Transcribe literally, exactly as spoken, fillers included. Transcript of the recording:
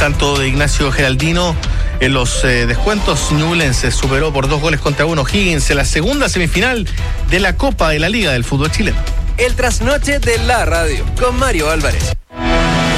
tanto de Ignacio Geraldino en los eh, descuentos. Ñublense superó por dos goles contra uno Higgins en la segunda semifinal de la Copa de la Liga del Fútbol Chileno. El trasnoche de la radio con Mario Álvarez.